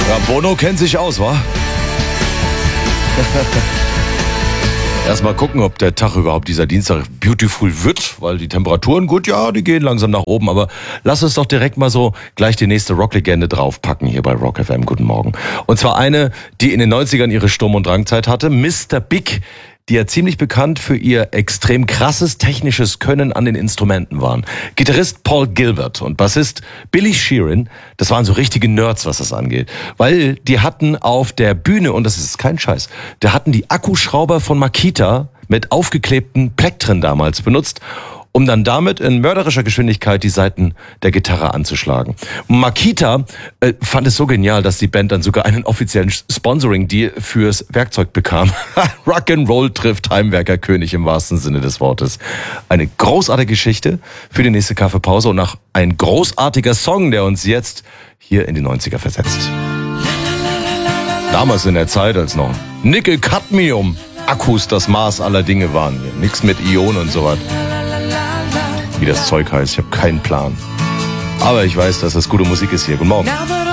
Ja, Bono kennt sich aus, wa? Erstmal gucken, ob der Tag überhaupt dieser Dienstag beautiful wird, weil die Temperaturen, gut, ja, die gehen langsam nach oben, aber lass uns doch direkt mal so gleich die nächste Rocklegende draufpacken hier bei Rock FM. Guten Morgen. Und zwar eine, die in den 90ern ihre Sturm- und Drangzeit hatte, Mr. Big, die ja ziemlich bekannt für ihr extrem krasses technisches Können an den Instrumenten waren. Gitarrist Paul Gilbert und Bassist Billy Sheeran, das waren so richtige Nerds, was das angeht. Weil die hatten auf der Bühne, und das ist kein Scheiß, da hatten die Akkuschrauber von Makita mit aufgeklebten Plektren damals benutzt, um dann damit in mörderischer Geschwindigkeit die Saiten der Gitarre anzuschlagen. Makita fand es so genial, dass die Band dann sogar einen offiziellen Sponsoring-Deal fürs Werkzeug bekam. Rock'n'Roll trifft Heimwerkerkönig im wahrsten Sinne des Wortes. Eine großartige Geschichte für die nächste Kaffeepause und auch ein großartiger Song, der uns jetzt hier in die 90er versetzt. Damals in der Zeit, als noch Nickel-Cadmium-Akkus das Maß aller Dinge waren. Nix mit Ionen und sowas. Wie das Zeug heißt, ich habe keinen Plan. Aber ich weiß, dass das gute Musik ist hier. Guten Morgen.